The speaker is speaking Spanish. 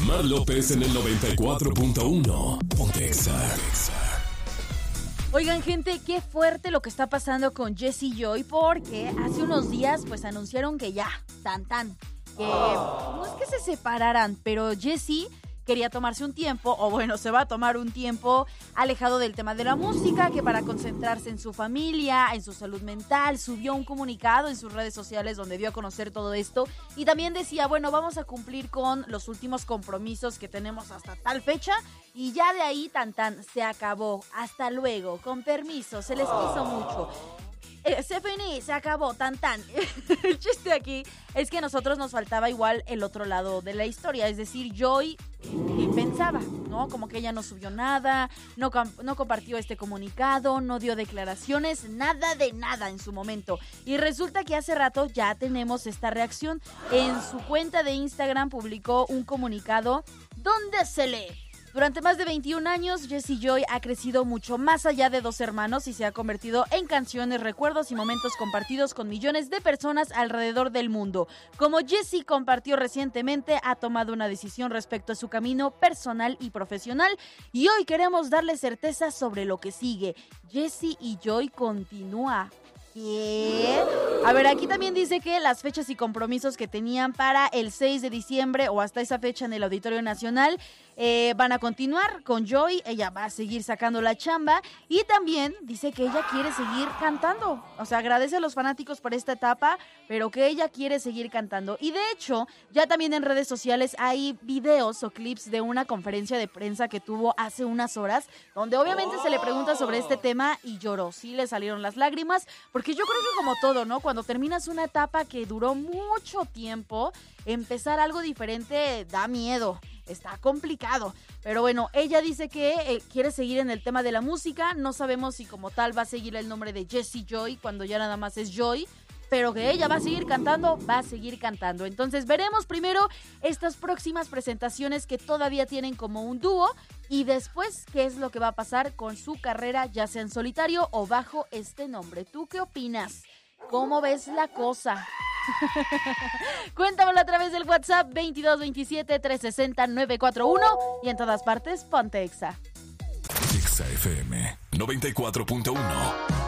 Mar López en el 94.1. Pontexa. Oigan, gente, qué fuerte lo que está pasando con Jessie Joy, porque hace unos días pues anunciaron que ya, que no es que se separaran, pero Jessie quería tomarse un tiempo, o bueno, se va a tomar un tiempo alejado del tema de la música, que para concentrarse en su familia, en su salud mental. Subió un comunicado en sus redes sociales donde dio a conocer todo esto y también decía, bueno, vamos a cumplir con los últimos compromisos que tenemos hasta tal fecha y ya de ahí se acabó, hasta luego, con permiso, se les quiso mucho. Se acabó, El chiste aquí es que a nosotros nos faltaba igual el otro lado de la historia, es decir, Joy pensaba, ¿no? Como que ella no subió nada, no compartió este comunicado, no dio declaraciones, nada de nada en su momento. Y resulta que hace rato ya tenemos esta reacción. En su cuenta de Instagram publicó un comunicado donde se lee: durante más de 21 años, Jessie Joy ha crecido mucho más allá de dos hermanos y se ha convertido en canciones, recuerdos y momentos compartidos con millones de personas alrededor del mundo. Como Jessie compartió recientemente, ha tomado una decisión respecto a su camino personal y profesional y hoy queremos darle certeza sobre lo que sigue. Jessie y Joy continúa. ¿Qué? A ver, aquí también dice que las fechas y compromisos que tenían para el 6 de diciembre o hasta esa fecha en el Auditorio Nacional van a continuar con Joy. Ella va a seguir sacando la chamba y también dice que ella quiere seguir cantando. O sea, agradece a los fanáticos por esta etapa, pero que ella quiere seguir cantando. Y de hecho, ya también en redes sociales hay videos o clips de una conferencia de prensa que tuvo hace unas horas, donde obviamente se le pregunta sobre este tema y lloró. Sí, le salieron las lágrimas, porque yo creo que como todo, ¿no? Cuando terminas una etapa que duró mucho tiempo, empezar algo diferente da miedo. Está complicado, pero bueno, ella dice que quiere seguir en el tema de la música. No sabemos si como tal va a seguir el nombre de Jessie Joy cuando ya nada más es Joy, pero que ella va a seguir cantando. Entonces veremos primero estas próximas presentaciones que todavía tienen como un dúo y después qué es lo que va a pasar con su carrera, ya sea en solitario o bajo este nombre. ¿Tú qué opinas? ¿Cómo ves la cosa? Cuéntamelo a través del WhatsApp 2227-360-941 y en todas partes, ponte Exa. Exa FM 94.1.